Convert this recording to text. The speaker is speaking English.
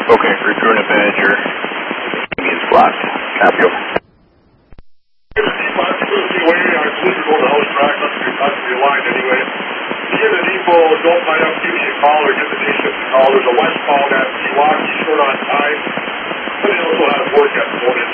Okay, group unit manager. Means blocked. Copy over. Give the depot, don't mind up, give me a call or give the day shift a call. There's a westbound at Pewaukee short on time. Somebody else will have work at the morning.